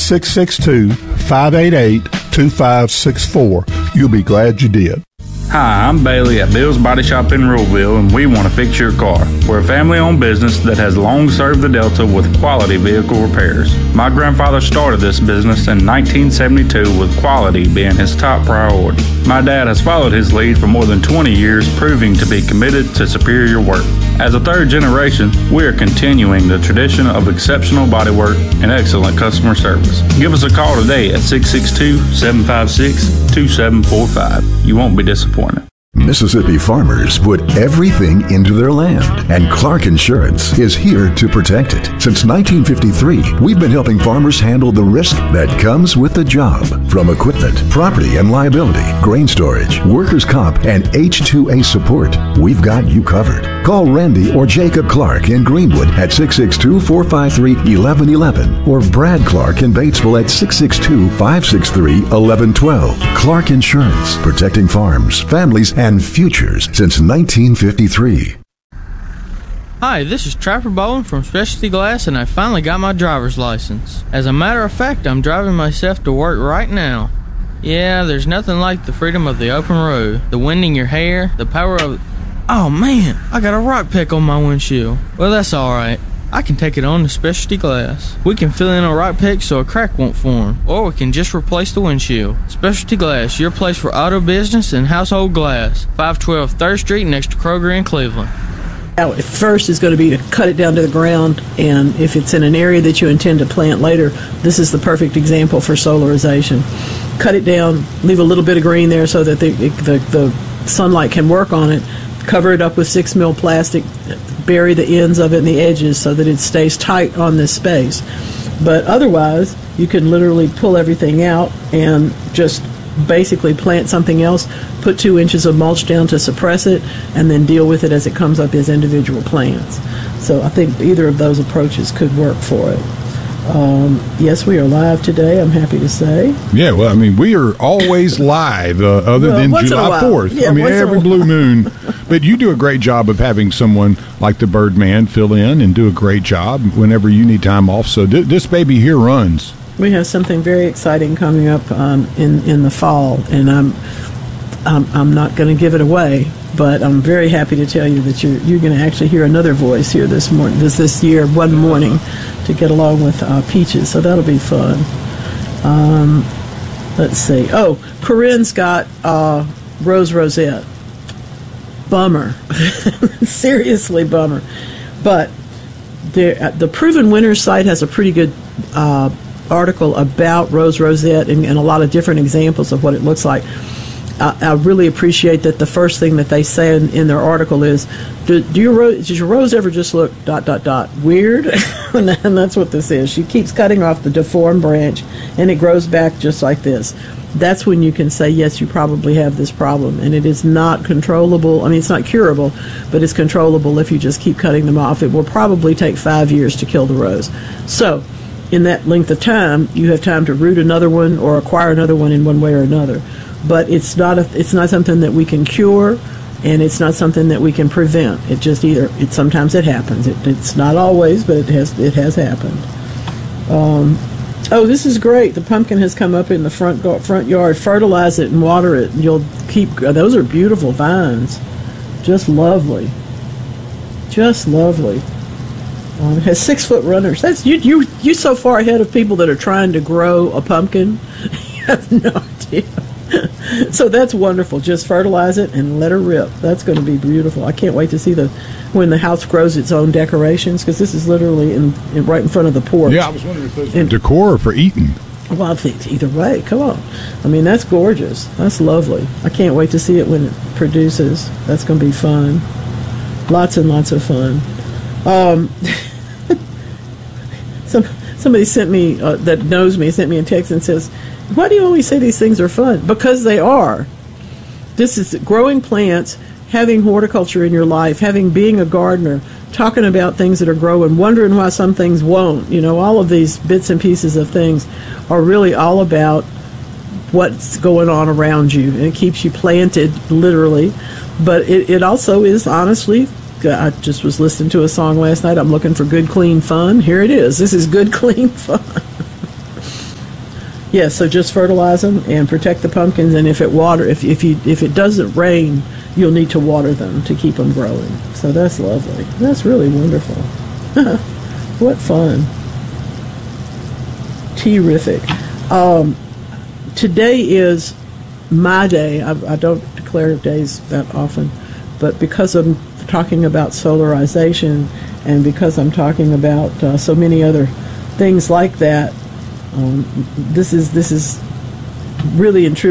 662-588-2564. You'll be glad you did. Hi, I'm Bailey at Bill's Body Shop in Ruleville, and we want to fix your car. We're a family-owned business that has long served the Delta with quality vehicle repairs. My grandfather started this business in 1972 with quality being his top priority. My dad has followed his lead for more than 20 years, proving to be committed to superior work. As a third generation, we are continuing the tradition of exceptional bodywork and excellent customer service. Give us a call today at 662-756-2745. You won't be disappointed. Mississippi farmers put everything into their land, and Clark Insurance is here to protect it. Since 1953, we've been helping farmers handle the risk that comes with the job. From equipment, property and liability, grain storage, workers' comp, and H-2A support, we've got you covered. Call Randy or Jacob Clark in Greenwood at 662-453-1111 or Brad Clark in Batesville at 662-563-1112. Clark Insurance, protecting farms, families, and futures since 1953. Hi, this is Trapper Bowen from Specialty Glass, and I finally got my driver's license. As a matter of fact, I'm driving myself to work right now. Yeah, there's nothing like the freedom of the open road, the wind in your hair, the power of... Oh man, I got a rock peck on my windshield. Well, that's alright. I can take it on to Specialty Glass. We can fill in a rock peck so a crack won't form, or we can just replace the windshield. Specialty Glass, your place for auto business and household glass. 512 3rd Street next to Kroger in Cleveland. First is going to be to cut it down to the ground, and if it's in an area that you intend to plant later, this is the perfect example for solarization. Cut it down, leave a little bit of green there so that the sunlight can work on it. Cover it up with 6 mil plastic, bury the ends of it and the edges so that it stays tight on this space. But otherwise, you can literally pull everything out and just basically plant something else, put 2 inches of mulch down to suppress it, and then deal with it as it comes up as individual plants. So I think either of those approaches could work for it. Yes, we are live today, I'm happy to say. Yeah, well, I mean, we are always live other than July 4th. Yeah, I mean, every blue moon. But you do a great job of having someone like the Birdman fill in and do a great job whenever you need time off. So this baby here runs. We have something very exciting coming up in the fall, and I'm not going to give it away, but I'm very happy to tell you that you're going to actually hear another voice here this morning, this year, one morning, to get along with Peaches. So that'll be fun. Let's see. Oh, Corinne's got Rose Rosette. Bummer. Seriously bummer. But the Proven Winners site has a pretty good article about Rose Rosette and a lot of different examples of what it looks like. I really appreciate that the first thing that they say in their article is, does your rose ever just look ... weird? And that's what this is. She keeps cutting off the deformed branch, and it grows back just like this. That's when you can say, yes, you probably have this problem, and it is not controllable. I mean, it's not curable, but it's controllable if you just keep cutting them off. It will probably take 5 years to kill the rose. So in that length of time, you have time to root another one or acquire another one in one way or another. But it's not something that we can cure, and it's not something that we can prevent. It just sometimes it happens. It's not always, but it has happened. Oh, this is great. The pumpkin has come up in the front yard. Fertilize it and water it, and you'll keep. Those are beautiful vines, just lovely, just lovely. It has 6-foot runners. That's you so far ahead of people that are trying to grow a pumpkin. You have no idea. So that's wonderful. Just fertilize it and let her rip. That's going to be beautiful. I can't wait to see when the house grows its own decorations, because this is literally right in front of the porch. Yeah, I was wondering if those are decor or for eating. Well, I think either way. Come on. I mean, that's gorgeous. That's lovely. I can't wait to see it when it produces. That's going to be fun. Lots and lots of fun. Somebody sent me, that knows me, sent me a text and says, why do you always say these things are fun? Because they are. This is growing plants, having horticulture in your life, being a gardener, talking about things that are growing, wondering why some things won't. You know, all of these bits and pieces of things are really all about what's going on around you. And it keeps you planted, literally. But it also is, honestly, I just was listening to a song last night. I'm looking for good, clean fun. Here it is. This is good, clean fun. Yeah, so just fertilize them and protect the pumpkins. And if it doesn't rain, you'll need to water them to keep them growing. So that's lovely. That's really wonderful. What fun! Terrific. Today is my day. I don't declare days that often, but because I'm talking about solarization and because I'm talking about so many other things like that, this is really and truly